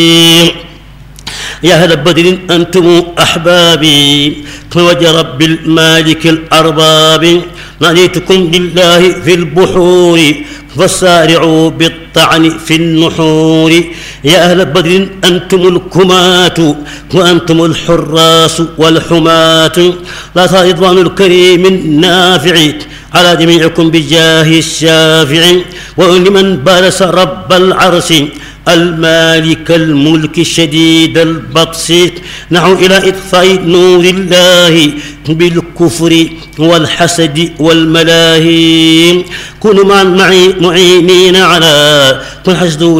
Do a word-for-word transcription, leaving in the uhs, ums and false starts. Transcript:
يا أهل بدر أنتم أحبابي فوجه رب المالك الأرباب ناديتكم بالله في البحور فسارعوا بالطعن في النحور يا أهل بدر أنتم الكمات وأنتم الحراس والحماة لا رضوان الكريم النافع على جميعكم بجاه الشافع ولمن بارس رب العرش المالك الملك الشديد البطش نحو إلى إطفاء نور الله بالكفر والحسد والملاهي كونوا مع المعينين على كل حسد